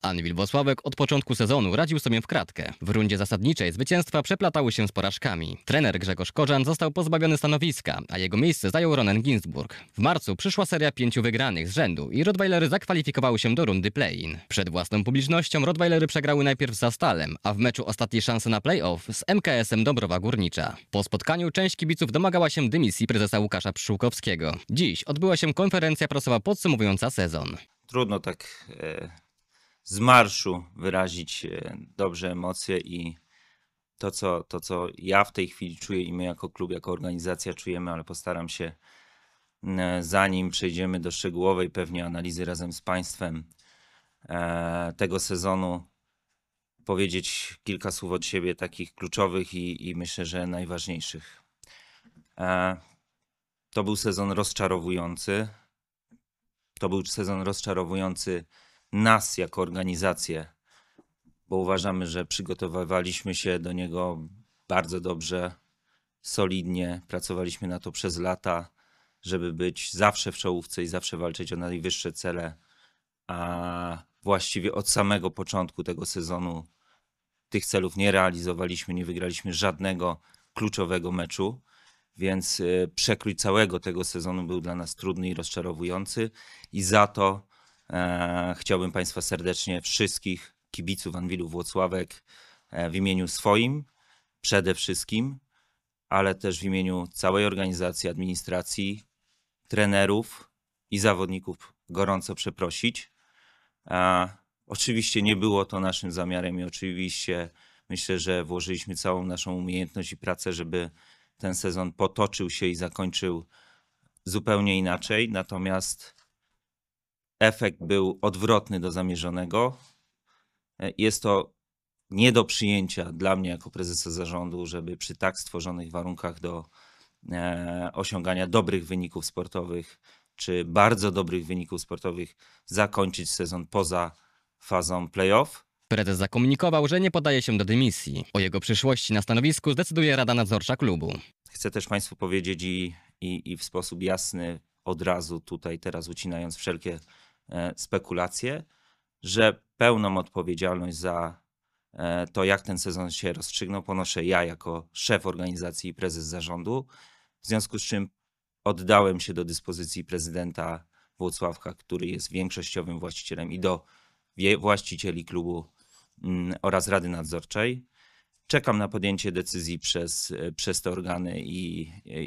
Anwil Włocławek od początku sezonu radził sobie w kratkę. W rundzie zasadniczej zwycięstwa przeplatały się z porażkami. Trener Grzegorz Korzan został pozbawiony stanowiska, a jego miejsce zajął Ronen Ginsburg. W marcu przyszła seria 5 wygranych z rzędu i Rottweilery zakwalifikowały się do rundy play-in. Przed własną publicznością Rottweilery przegrały najpierw z Stalem, a w meczu ostatniej szansy na play-off z MKS-em Dąbrowa Górnicza. Po spotkaniu część kibiców domagała się dymisji prezesa Łukasza Pszczółkowskiego. Dziś odbyła się konferencja prasowa podsumowująca sezon. Trudno tak z marszu wyrazić dobrze emocje i to, co ja w tej chwili czuję i my jako klub, jako organizacja czujemy, ale postaram się, zanim przejdziemy do szczegółowej pewnie analizy razem z Państwem tego sezonu, powiedzieć kilka słów od siebie takich kluczowych i myślę, że najważniejszych. To był sezon rozczarowujący. To był sezon rozczarowujący nas jako organizację, bo uważamy, że przygotowywaliśmy się do niego bardzo dobrze, solidnie. Pracowaliśmy na to przez lata, żeby być zawsze w czołówce i zawsze walczyć o najwyższe cele. A właściwie od samego początku tego sezonu tych celów nie realizowaliśmy, nie wygraliśmy żadnego kluczowego meczu. Więc przekrój całego tego sezonu był dla nas trudny i rozczarowujący i za to chciałbym Państwa serdecznie, wszystkich kibiców Anwilu Włocławek w imieniu swoim przede wszystkim, ale też w imieniu całej organizacji, administracji, trenerów i zawodników gorąco przeprosić. Oczywiście nie było to naszym zamiarem i oczywiście myślę, że włożyliśmy całą naszą umiejętność i pracę, żeby ten sezon potoczył się i zakończył zupełnie inaczej, natomiast efekt był odwrotny do zamierzonego. Jest to nie do przyjęcia dla mnie jako prezesa zarządu, żeby przy tak stworzonych warunkach do osiągania dobrych wyników sportowych, czy bardzo dobrych wyników sportowych zakończyć sezon poza fazą play-off. Prezes zakomunikował, że nie podaje się do dymisji. O jego przyszłości na stanowisku zdecyduje Rada Nadzorcza klubu. Chcę też Państwu powiedzieć i w sposób jasny od razu tutaj teraz ucinając wszelkie spekulacje, że pełną odpowiedzialność za to, jak ten sezon się rozstrzygnął, ponoszę ja jako szef organizacji i prezes zarządu, w związku z czym oddałem się do dyspozycji prezydenta Włocławka, który jest większościowym właścicielem, i do właścicieli klubu oraz Rady Nadzorczej. Czekam na podjęcie decyzji przez te organy